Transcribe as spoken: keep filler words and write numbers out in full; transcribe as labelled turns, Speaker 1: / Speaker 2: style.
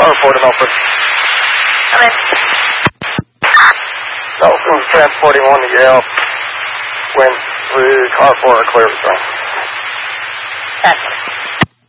Speaker 1: carport in Milford.
Speaker 2: Come in.
Speaker 1: Nelson transporting one to Yale. Went through carport, clear the thing.
Speaker 2: That's